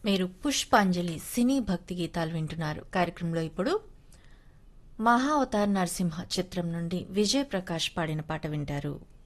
మీరు పుష్పాంజలి సినీ భక్తి గీతాలు వింటున్నారు. కార్యక్రమంలో ఇప్పుడు మహా అవతార్ నరసింహ చిత్రం నుండి విజయ్ ప్రకాష్ పాడిన పాట వింటారు.